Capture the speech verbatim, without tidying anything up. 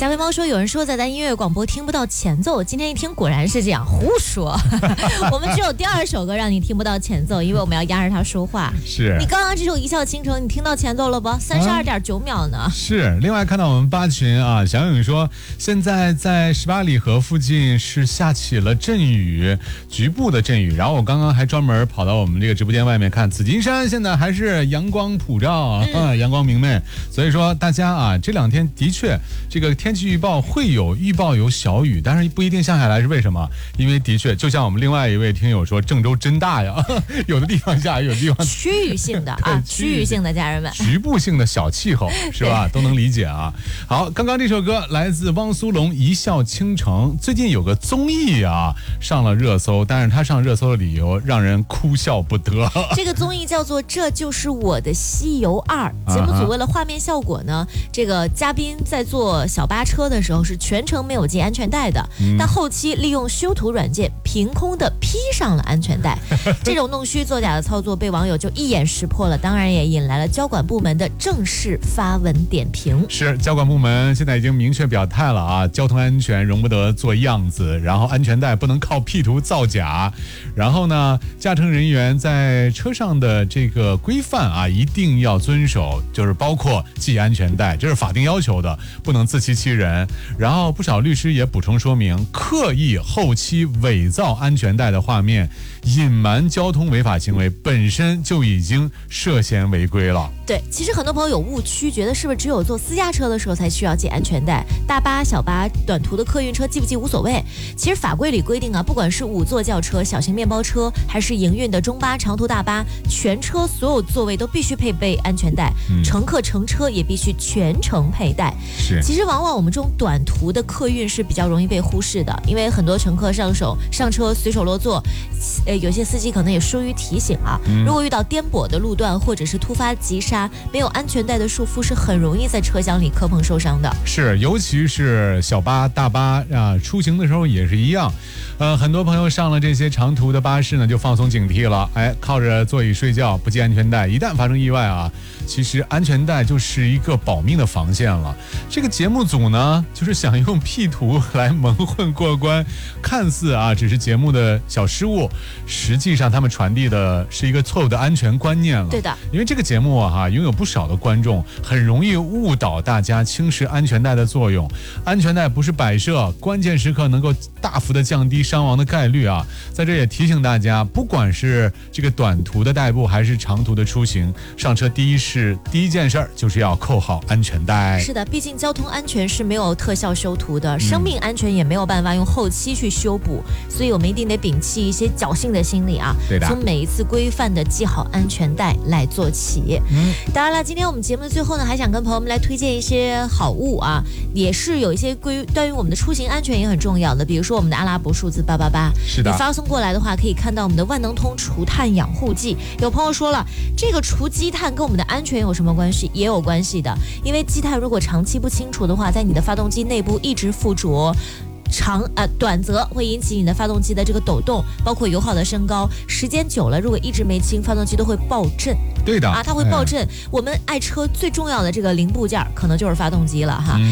小肥猫说，有人说在咱音乐广播听不到前奏，今天一听果然是这样，胡说。我们只有第二首歌让你听不到前奏，因为我们要压着它说话。 是你刚刚这首《一笑倾城》，你听到前奏了不？三十二点九秒呢、 啊。是。另外看到我们八群啊，小勇说现在在十八里河附近是下起了阵雨，局部的阵雨。然后我刚刚还专门跑到我们这个直播间外面看，紫金山现在还是阳光普照啊，嗯、阳光明媚。所以说大家啊，这两天的确这个天气预报会有预报有小雨，但是不一定下下来，是为什么？因为的确就像我们另外一位听友说，郑州真大呀，有的地方下雨，有的地方区域性的啊，区域性的家人们， 局部性的小气候是吧？都能理解啊。好，刚刚这首歌来自汪苏泷《一笑倾城》，最近有个综艺啊上了热搜，但是他上热搜的理由让人哭笑不得。 这个综艺叫做《这就是我的西游二》，节目组为了画面效果呢，这个嘉宾在坐小巴车的时候是全程没有系安全带的，嗯、但后期利用修图软件凭空的披上了安全带。这种弄虚作假的操作被网友就一眼识破了，当然也引来了交管部门的正式发文点评。 是，交管部门现在已经明确表态了啊，交通安全容不得做样子，然后安全带不能靠 P 图造假，然后呢，驾乘人员在车上的这个规范啊，一定要遵守，就是包括系安全带，这是法定要求的，不能自欺欺人。然后不少律师也补充说明，刻意后期伪造安全带的画面，隐瞒交通违法行为本身就已经涉嫌违规了。 对，其实很多朋友有误区，觉得是不是只有坐私家车的时候才需要系安全带，大巴、小巴、短途的客运车系不系无所谓。其实法规里规定啊，不管是五座轿车、小型面包车，还是营运的中巴、长途大巴，全车所有座位都必须配备安全带，嗯、乘客乘车也必须全程佩戴。 是， 其实往往我们这种短途的客运是比较容易被忽视的，因为很多乘客上手上车随手落座，呃，有些司机可能也疏于提醒啊。嗯、如果遇到颠簸的路段或者是突发急刹，没有安全带的束缚，是很容易在车厢里磕碰受伤的。 是，尤其是小巴、大巴啊，出行的时候也是一样。呃，很多朋友上了这些长途的巴士呢，就放松警惕了，哎，靠着座椅睡觉，不系安全带，一旦发生意外啊，其实安全带就是一个保命的防线了。这个节目组呢，就是想用 P 图来蒙混过关，看似啊只是节目的小失误，实际上他们传递的是一个错误的安全观念了。 对的， 因为这个节目啊哈，拥有不少的观众，很容易误导大家轻视安全带的作用。安全带不是摆设，关键时刻能够大幅的降低伤亡的概率啊。在这也提醒大家，不管是这个短途的代步还是长途的出行，上车第一是第一件事儿就是要扣好安全带。 是的，毕竟交通安全是没有特效修图的，生命安全也没有办法用后期去修补，所以我们一定得摒弃一些侥幸的心理啊。 对的，从每一次规范的系好安全带来做起。嗯，当然了，今天我们节目的最后呢，还想跟朋友们来推荐一些好物啊，也是有一些关于关于我们的出行安全也很重要的，比如说我们的阿拉伯数字八八八， 是的， 你发送过来的话，可以看到我们的万能通除碳养护剂。有朋友说了，这个除积碳跟我们的安全有什么关系？也有关系的，因为积碳如果长期不清除的话，在你的发动机内部一直附着。长呃短则会引起你的发动机的这个抖动，包括油耗的升高，时间久了如果一直没清，发动机都会爆震。 对的啊，它会爆震。哎、我们爱车最重要的这个零部件可能就是发动机了哈。嗯